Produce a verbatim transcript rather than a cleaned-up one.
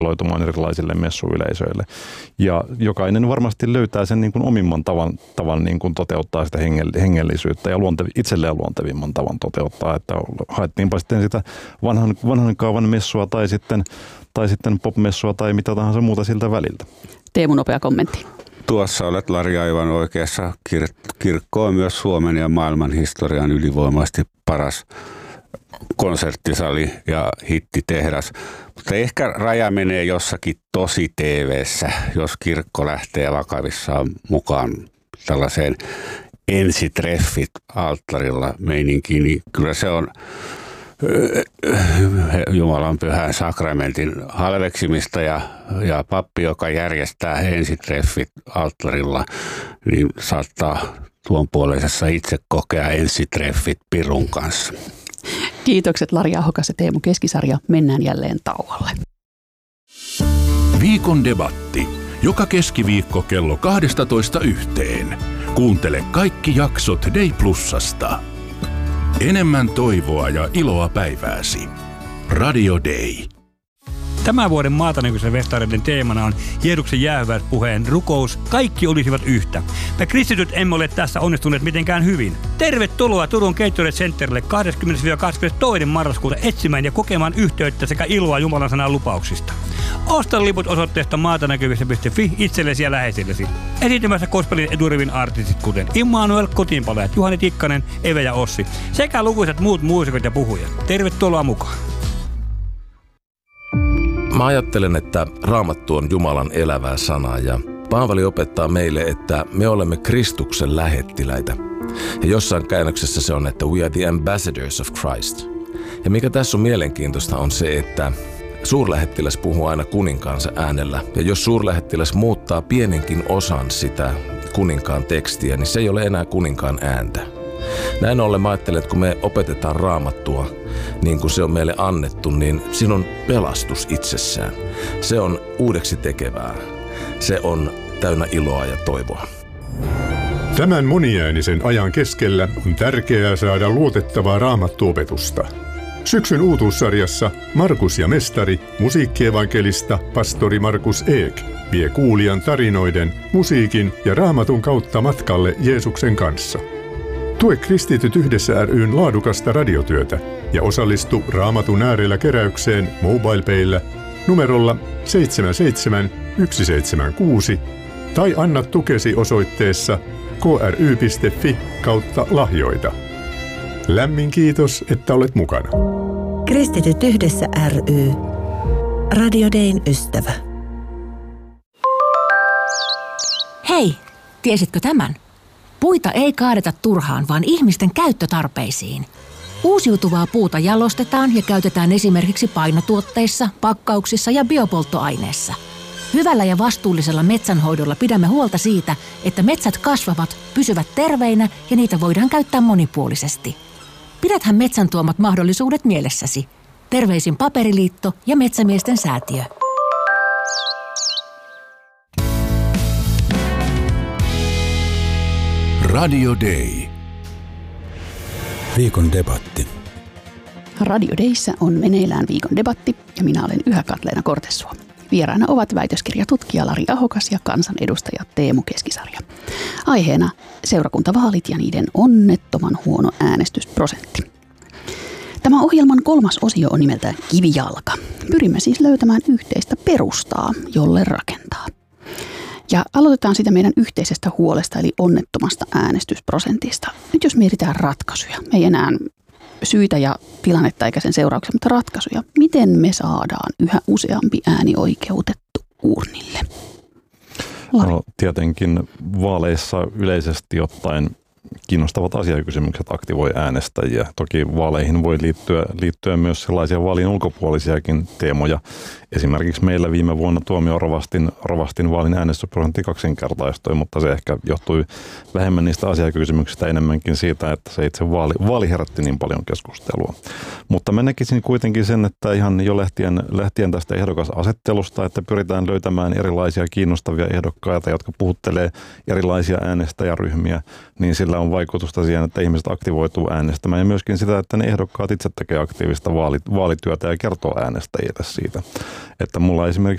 loitumaan erilaisille messuyleisöille. Ja jokainen varmasti löytää sen niin kuin omimman tavan, tavan niin kuin toteuttaa sitä hengellisyyttä ja luontev, itselleen luontevimman tavan toteuttaa. Että haettiinpa sitten sitä vanhan, vanhan kaavan messua tai sitten, tai sitten pop-messua tai mitä tahansa muuta siltä väliltä. Teemu, nopea kommentti. Tuossa olet, Lari, aivan oikeassa. Kir- kirkko on myös Suomen ja maailman historian ylivoimaisesti paras konserttisali ja hittitehdas. Mutta ehkä raja menee jossakin tosi T V:ssä, jos kirkko lähtee vakavissaan mukaan tällaiseen ensitreffit alttarilla meininkiin, niin kyllä se on Jumalan pyhän sakramentin halveksimista ja, ja pappi, joka järjestää ensitreffit alttarilla, niin saattaa tuon puoleisessa itse kokea ensitreffit pirun kanssa. Kiitokset Lari Ahokas ja Teemu Keskisarja. Mennään jälleen tauolle. Viikon debatti. Joka keskiviikko kello kaksitoista yhteen. Kuuntele kaikki jaksot Day Plusasta. Enemmän toivoa ja iloa päivääsi. Radio Day. Tämän vuoden Maatanäkyisen festareiden teemana on Jeesuksen jäähyväispuheen rukous. Kaikki olisivat yhtä. Me kristityt emme ole tässä onnistuneet mitenkään hyvin. Tervetuloa Turun Gatorade Centerille kahdeskymmenes kahdeskymmenestoinen marraskuuta etsimään ja kokemaan yhteyttä sekä iloa Jumalan sanan lupauksista. Osta liput osoitteesta maatanäkyvissä piste fi itsellesi ja läheisillesi. Esiintymässä gospelin edurivin artistit kuten Immanuel, Kotiinpalajat, Juhani Tikkanen, Eve ja Ossi sekä lukuisat muut muusikot ja puhujat. Tervetuloa mukaan. Mä ajattelen, että Raamattu on Jumalan elävää sanaa ja Paavali opettaa meille, että me olemme Kristuksen lähettiläitä. Ja jossain käännöksessä se on, että we are the ambassadors of Christ. Ja mikä tässä on mielenkiintoista on se, että suurlähettiläs puhuu aina kuninkaansa äänellä. Ja jos suurlähettiläs muuttaa pienenkin osan sitä kuninkaan tekstiä, niin se ei ole enää kuninkaan ääntä. Näin ollen mä ajattelen, että kun me opetetaan Raamattua, niin kuin se on meille annettu, niin siinä on pelastus itsessään. Se on uudeksi tekevää. Se on täynnä iloa ja toivoa. Tämän moniäänisen ajan keskellä on tärkeää saada luotettavaa Raamattuopetusta. Syksyn uutuussarjassa Markus ja mestari, musiikkievankelista pastori Markus Eek vie kuulijan tarinoiden, musiikin ja Raamatun kautta matkalle Jeesuksen kanssa. Tue Kristityt yhdessä ry:n laadukasta radiotyötä ja osallistu Raamatun äärellä keräykseen MobilePayllä numerolla seitsemän seitsemän yksi seitsemän kuusi tai anna tukesi osoitteessa k r y piste f i kautta lahjoita. Lämmin kiitos, että olet mukana. Kristityt yhdessä ry. Radio Dayn ystävä. Hei, tiesitkö tämän? Puita ei kaadeta turhaan, vaan ihmisten käyttötarpeisiin. Uusiutuvaa puuta jalostetaan ja käytetään esimerkiksi painotuotteissa, pakkauksissa ja biopolttoaineissa. Hyvällä ja vastuullisella metsänhoidolla pidämme huolta siitä, että metsät kasvavat, pysyvät terveinä ja niitä voidaan käyttää monipuolisesti. Pidäthän metsän tuomat mahdollisuudet mielessäsi. Terveisin Paperiliitto ja Metsämiesten säätiö. Radio Day. Viikon debatti. Radio Dayssä on meneillään viikon debatti ja minä olen Yhä Katleena Kortessuo. Vieraana ovat väitöskirjatutkija Lari Ahokas ja kansanedustaja Teemu Keskisarja. Aiheena seurakuntavaalit ja niiden onnettoman huono äänestysprosentti. Tämä ohjelman kolmas osio on nimeltään Kivijalka. Pyrimme siis löytämään yhteistä perustaa, jolle rakentaa. Ja aloitetaan sitä meidän yhteisestä huolesta, eli onnettomasta äänestysprosentista. Nyt jos mietitään ratkaisuja, me ei enää syitä ja tilannetta eikä sen seurauksia, mutta ratkaisuja. Miten me saadaan yhä useampi ääni oikeutettu urnille? No, tietenkin vaaleissa yleisesti ottaen kiinnostavat asiakysymykset aktivoi äänestäjiä. Toki vaaleihin voi liittyä, liittyä myös sellaisia vaalin ulkopuolisiakin teemoja. Esimerkiksi meillä viime vuonna Tuomioon rovastin, rovastin vaalin äänestysprosentti kaksinkertaistui, mutta se ehkä johtui vähemmän niistä asiakysymyksistä, enemmänkin siitä, että se itse vaali, vaali herätti niin paljon keskustelua. Mutta mä näkisin kuitenkin sen, että ihan jo lähtien, lähtien tästä ehdokasasettelusta, että pyritään löytämään erilaisia kiinnostavia ehdokkaita, jotka puhuttelee erilaisia äänestäjäryhmiä, niin sillä on vaikutusta siihen, että ihmiset aktivoituu äänestämään ja myöskin sitä, että ne ehdokkaat itse tekee aktiivista vaalityötä ja kertoo äänestäjille siitä. Että mulla esimerkiksi